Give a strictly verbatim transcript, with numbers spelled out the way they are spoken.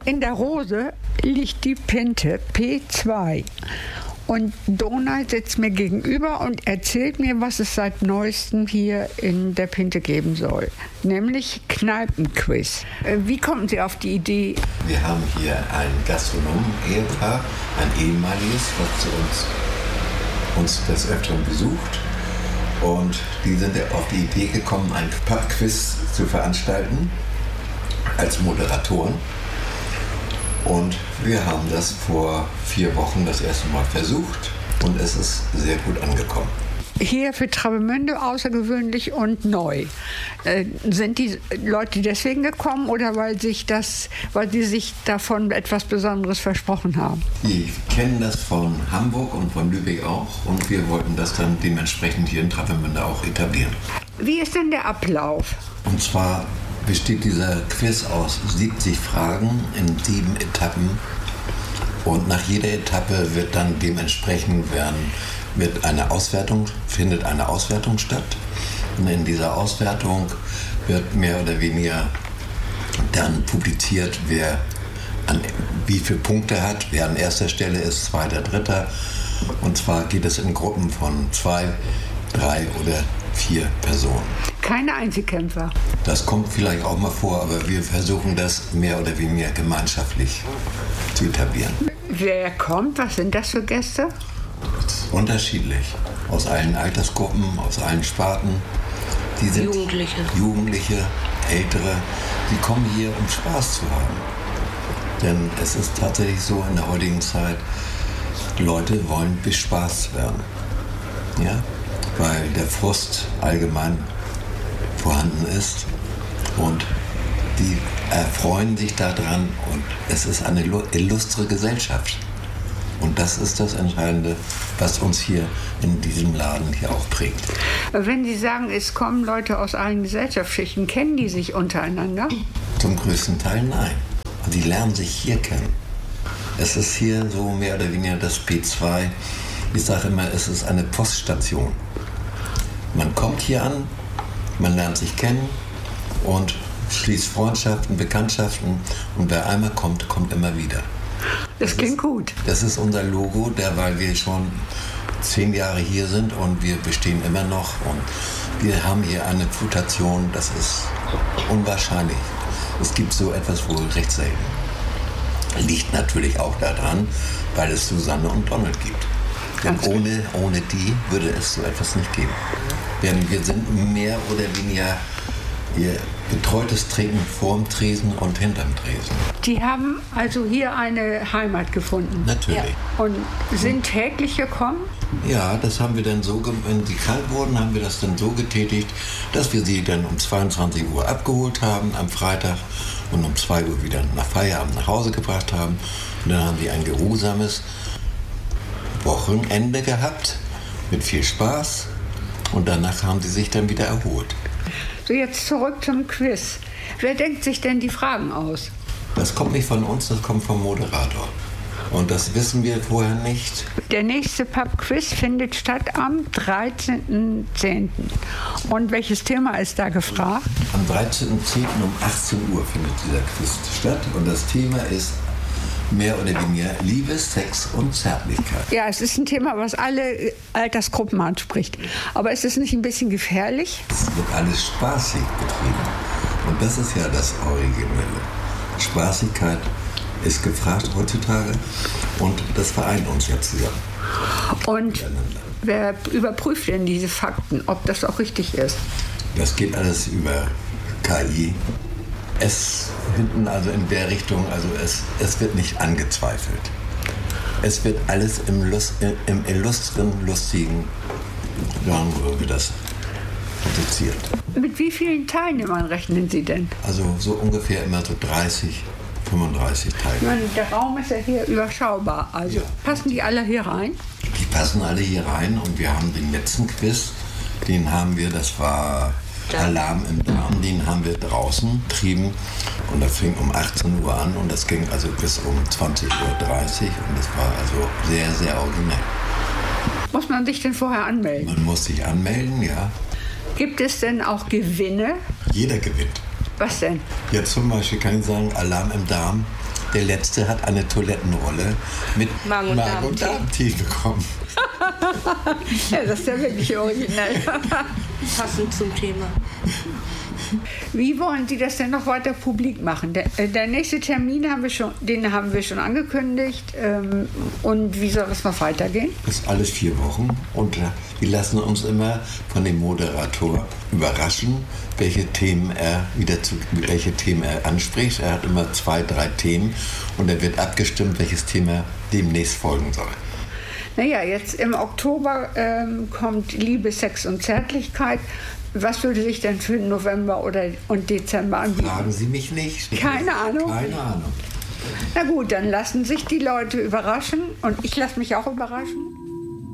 In der Rose liegt die Pinte P zwei. Und Donald sitzt mir gegenüber und erzählt mir, was es seit Neuestem hier in der Pinte geben soll. Nämlich Kneipenquiz. Wie kommen Sie auf die Idee? Wir haben hier ein Gastronomen-Ehepaar, ein ehemaliges, was zu uns, uns des Öfteren besucht. Und die sind auf die Idee gekommen, ein Pubquiz zu veranstalten als Moderatoren. Und wir haben das vor vier Wochen das erste Mal versucht und es ist sehr gut angekommen. Hier für Travemünde außergewöhnlich und neu. Äh, sind die Leute deswegen gekommen oder weil, sich das, weil sie sich davon etwas Besonderes versprochen haben? Die kennen das von Hamburg und von Lübeck auch und wir wollten das dann dementsprechend hier in Travemünde auch etablieren. Wie ist denn der Ablauf? Und zwar besteht dieser Quiz aus siebzig Fragen in sieben Etappen und nach jeder Etappe wird dann dementsprechend werden, wird eine Auswertung, findet eine Auswertung statt und in dieser Auswertung wird mehr oder weniger dann publiziert, wer an wie viele Punkte hat, wer an erster Stelle ist, zweiter, dritter und zwar geht es in Gruppen von zwei, drei oder vier Personen. Keine Einzelkämpfer. Das kommt vielleicht auch mal vor, aber wir versuchen das mehr oder weniger gemeinschaftlich zu etablieren. Wer kommt? Was sind das für Gäste? Unterschiedlich. Aus allen Altersgruppen, aus allen Sparten. Die sind Jugendliche. Jugendliche, Ältere. Die kommen hier, um Spaß zu haben. Denn es ist tatsächlich so in der heutigen Zeit, Leute wollen bespaßt werden. Ja? Weil der Frust allgemein vorhanden ist und die erfreuen sich daran und es ist eine illustre Gesellschaft. Und das ist das Entscheidende, was uns hier in diesem Laden hier auch prägt. Wenn Sie sagen, es kommen Leute aus allen Gesellschaftsschichten, kennen die sich untereinander? Zum größten Teil nein. Die lernen sich hier kennen. Es ist hier so mehr oder weniger das P zwei. Ich sage immer, es ist eine Poststation. Man kommt hier an, man lernt sich kennen und schließt Freundschaften, Bekanntschaften und wer einmal kommt, kommt immer wieder. Das, das klingt ist, gut. Das ist unser Logo, der, weil wir schon zehn Jahre hier sind und wir bestehen immer noch und wir haben hier eine Flutation, das ist unwahrscheinlich. Es gibt so etwas wohl recht selten. Liegt natürlich auch daran, weil es Susanne und Donald gibt. Denn ohne, ohne die würde es so etwas nicht geben. Denn wir sind mehr oder weniger ihr betreutes Trinken vorm Tresen und hinterm Tresen. Die haben also hier eine Heimat gefunden? Natürlich. Ja. Und sind täglich gekommen? Ja, das haben wir dann so, wenn sie kalt wurden, haben wir das dann so getätigt, dass wir sie dann um zweiundzwanzig Uhr abgeholt haben am Freitag und um zwei Uhr wieder nach Feierabend nach Hause gebracht haben. Und dann haben sie ein geruhsames Wochenende gehabt mit viel Spaß und danach haben sie sich dann wieder erholt. So, jetzt zurück zum Quiz. Wer denkt sich denn die Fragen aus? Das kommt nicht von uns, das kommt vom Moderator. Und das wissen wir vorher nicht. Der nächste Pub-Quiz findet statt am dreizehnten zehnten Und welches Thema ist da gefragt? Am dreizehnten zehnten um achtzehn Uhr findet dieser Quiz statt. Und das Thema ist mehr oder weniger Liebe, Sex und Zärtlichkeit. Ja, es ist ein Thema, was alle Altersgruppen anspricht. Aber ist es nicht ein bisschen gefährlich? Es wird alles spaßig betrieben. Und das ist ja das Originelle. Spaßigkeit ist gefragt heutzutage und das vereint uns ja zusammen. Und wer überprüft denn diese Fakten, ob das auch richtig ist? Das geht alles über K I. Es hinten also in der Richtung, also es, es wird nicht angezweifelt. Es wird alles im, Lust, im illustren, lustigen Genre wird das produziert. Mit wie vielen Teilnehmern rechnen Sie denn? Also so ungefähr immer so dreißig, fünfunddreißig Teilnehmer. Der Raum ist ja hier überschaubar. Also ja. Passen die alle hier rein? Die passen alle hier rein und wir haben den letzten Quiz, den haben wir, das war Alarm im Darm, den haben wir draußen betrieben und das fing um achtzehn Uhr an und das ging also bis um zwanzig Uhr dreißig und das war also sehr, sehr originell. Muss man sich denn vorher anmelden? Man muss sich anmelden, ja. Gibt es denn auch Gewinne? Jeder gewinnt. Was denn? Jetzt zum Beispiel kann ich sagen, Alarm im Darm. Der letzte hat eine Toilettenrolle mit Magen- und Magen- und Darmtee bekommen. Ja, das ist ja wirklich originell. Passend zum Thema. Wie wollen Sie das denn noch weiter publik machen? Der, äh, der nächste Termin, haben wir schon, den haben wir schon angekündigt. Ähm, und wie soll das noch weitergehen? Das ist alles vier Wochen und äh, wir lassen uns immer von dem Moderator überraschen, welche Themen er wieder zu, welche Themen er anspricht. Er hat immer zwei, drei Themen und er wird abgestimmt, welches Thema demnächst folgen soll. Naja, jetzt im Oktober ähm, kommt Liebe, Sex und Zärtlichkeit. Was würde sich denn für November oder und Dezember anbieten? Fragen Sie mich nicht. Keine Ahnung. Keine Ahnung. Na gut, dann lassen sich die Leute überraschen und ich lasse mich auch überraschen.